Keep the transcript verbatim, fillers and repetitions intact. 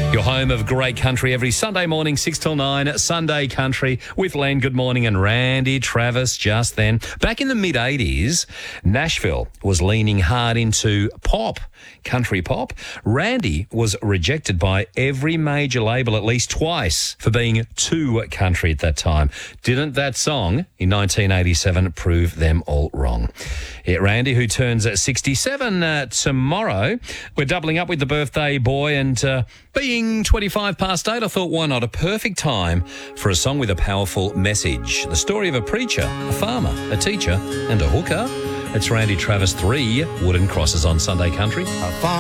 Your home of great country every Sunday morning, six till nine, Sunday Country with Len. Good morning, and Randy Travis just then. Back in the mid-eighties, Nashville was leaning hard into pop, country pop. Randy was rejected by every major label at least twice for being too country at that time. Didn't that song in nineteen eighty-seven prove them all wrong? Yeah, Randy, who turns sixty-seven uh, tomorrow. We're doubling up with the birthday boy, and uh, being twenty-five past eight, I thought, why not? A perfect time for a song with a powerful message. The story of a preacher, a farmer, a teacher, and a hooker. It's Randy Travis, three wooden crosses on Sunday Country.